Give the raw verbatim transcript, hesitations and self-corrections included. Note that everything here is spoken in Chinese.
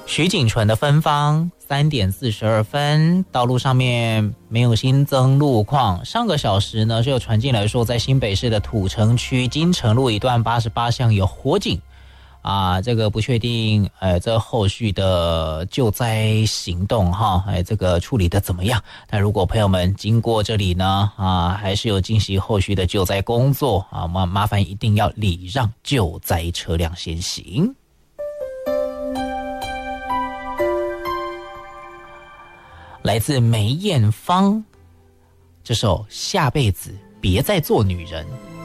徐景纯的芬芳三点四十二分，道路上面没有新增路况。上个小时呢，是有传进来说，在新北市的土城区金城路一段八十八巷有火警啊，这个不确定，呃，这后续的救灾行动哈，哎，这个处理的怎么样？但如果朋友们经过这里呢，啊，还是有进行后续的救灾工作啊，麻麻烦一定要礼让救灾车辆先行。来自梅艳芳这首《下辈子别再做女人》。